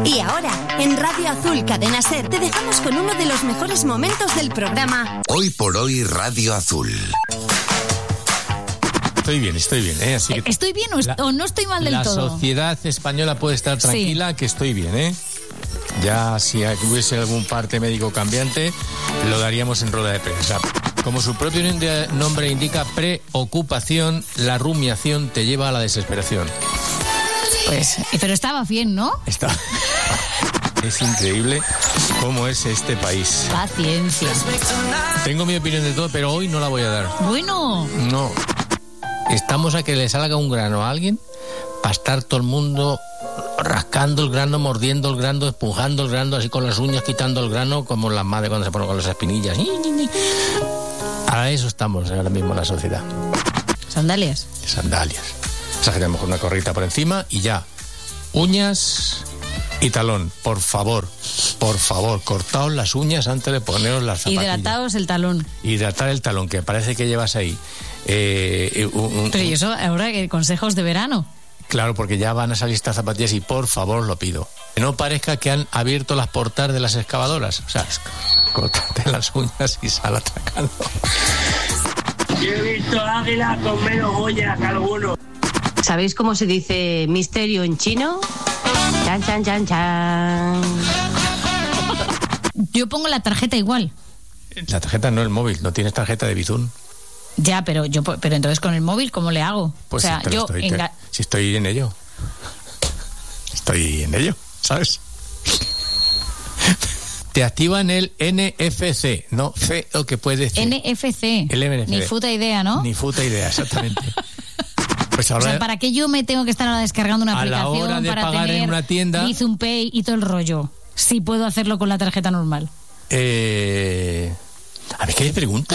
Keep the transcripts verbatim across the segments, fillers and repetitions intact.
Y ahora, en Radio Azul Cadena Ser, te dejamos con uno de los mejores momentos del programa. Hoy por hoy Radio Azul. Estoy bien, estoy bien, ¿eh? Así que ¿Estoy bien o, la, o no estoy mal del la todo? La sociedad española puede estar tranquila, sí, que estoy bien, ¿eh? Ya si hubiese algún parte médico cambiante, lo daríamos en rueda de prensa. Como su propio nombre indica, preocupación, la rumiación te lleva a la desesperación. Pues, pero estaba bien, ¿no? Está. Es increíble cómo es este país. Paciencia. Tengo mi opinión de todo, pero hoy no la voy a dar. Bueno. No. Estamos a que le salga un grano a alguien para estar todo el mundo rascando el grano, mordiendo el grano, espujando el grano, así con las uñas, quitando el grano, como las madres cuando se ponen con las espinillas. A eso estamos ahora mismo en la sociedad. Sandalias. Sandalias. O sea, que tenemos una corrita por encima y ya. Uñas y talón, por favor, por favor, cortaos las uñas antes de poneros las zapatillas. Hidrataos el talón. Hidratar el talón, que parece que llevas ahí. Eh, un, un, Pero y eso ahora, consejos de verano. Claro, porque ya van a salir estas zapatillas y por favor lo pido. Que no parezca que han abierto las portas de las excavadoras. O sea, córtate las uñas y sal atracando. Yo he visto águilas con menos uñas que algunos. ¿Sabéis cómo se dice misterio en chino? Chan, chan, chan, chan. Yo pongo la tarjeta igual. La tarjeta no, el móvil. ¿No tienes tarjeta de Bizum? Ya, pero yo, pero entonces con el móvil, ¿cómo le hago? Pues o sea, si, yo estoy, enga... te, si estoy en ello. Estoy en ello, ¿sabes? Te activan el N F C, no C o que puede decir. N F C. El N F C. Ni puta idea, ¿no? Ni puta idea, exactamente. Pues ahora, o sea, ¿para qué yo me tengo que estar ahora descargando una a aplicación la hora de para pagar tener en una tienda, Bizum Pay y todo el rollo? Si puedo hacerlo con la tarjeta normal. Eh... A ver, ¿qué preguntas?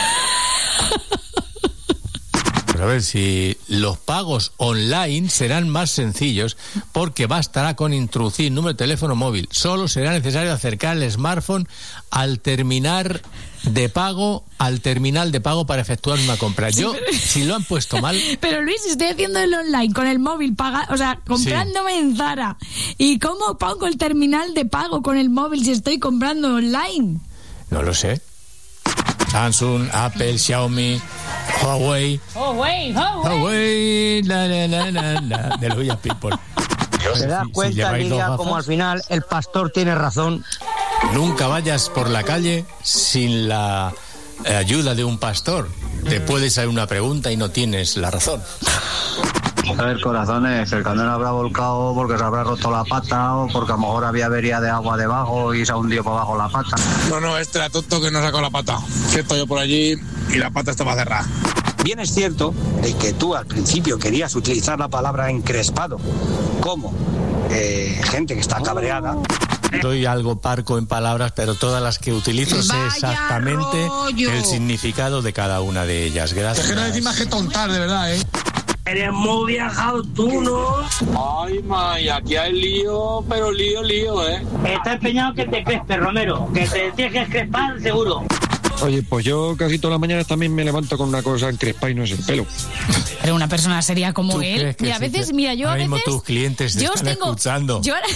Pero a ver, si los pagos online serán más sencillos porque bastará con introducir número de teléfono móvil. Solo será necesario acercar el smartphone al terminal de pago, al terminal de pago para efectuar una compra. Yo, sí, pero... si lo han puesto mal... Pero Luis, estoy haciendo el online con el móvil, paga, o sea, comprándome sí. en Zara. ¿Y cómo pongo el terminal de pago con el móvil si estoy comprando online? No lo sé. Samsung, Apple, Xiaomi, Huawei. Huawei, Huawei. Huawei, la, la, la, la, la, de los Villa People. ¿Te das si, cuenta, si Lidia, como al final el pastor tiene razón? Nunca vayas por la calle sin la ayuda de un pastor. Te puede salir una pregunta y no tienes la razón. A ver, corazones, el camión habrá volcado porque se habrá roto la pata o porque a lo mejor había avería de agua debajo y se ha hundido para abajo la pata. No, no, este era tonto que no sacó la pata. Que estoy yo por allí y la pata estaba cerrada. Bien es cierto de que tú al principio querías utilizar la palabra encrespado como eh, gente que está cabreada. Soy algo parco en palabras, pero todas las que utilizo sé exactamente rollo. El significado de cada una de ellas. Gracias. Es que no decís más que tontar, de verdad, ¿eh? Eres muy viajado tú, ¿no? Ay, ma, y aquí hay lío, pero lío, lío, ¿eh? Está empeñado que te crespes, Romero. Que te tienes que crespar, seguro. Oye, pues yo casi todas las mañanas también me levanto con una cosa encrespada y no es el pelo. Pero una persona seria como él. Y a veces, sí, mira, yo a veces... tus clientes te yo están tengo, escuchando. Yo ahora...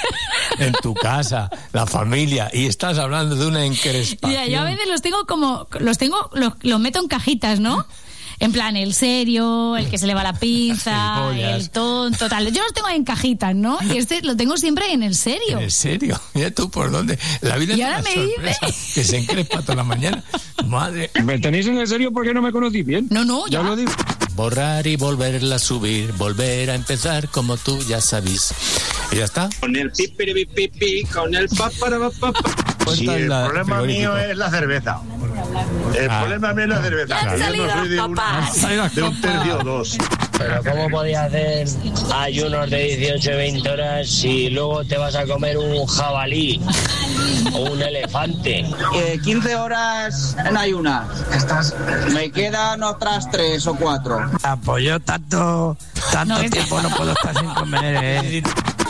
En tu casa, la familia, y estás hablando de una encrespación. Mira, yo a veces los tengo como... Los tengo... Los, los meto en cajitas, ¿no? En plan, el serio, el que se le va la pinza, el tonto, tal. Yo los tengo en cajitas, ¿no? Y este lo tengo siempre en el serio. ¿En el serio? Mira tú por dónde. La vida y es ahora una me sorpresa. dice... Que se encrespa toda la mañana. Madre. ¿Me tenéis en el serio porque no me conocí bien? No, no, ya. Ya lo digo. Borrar y volverla a subir, volver a empezar como tú ya sabes. ¿Y ya está? Con el pipi, pipi, con el paparapapa. Sí, el problema mío es la cerveza. El ah. problema mío es la cerveza. Ya han salido Yo no soy de, una, de un tercio o dos. Pero ¿cómo podías hacer ayunos de dieciocho y veinte horas si luego te vas a comer un jabalí o un elefante? Eh, quince horas en ayunas. Estás... Me quedan otras tres o cuatro. Apoyo tanto, tanto no, tiempo no puedo estar sin comer, ¿eh?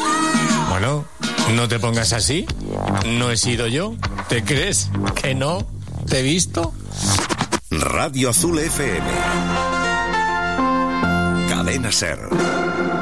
Bueno, no te pongas así. No he sido yo. ¿Te crees que no te he visto? Radio Azul F M. Cadena Ser.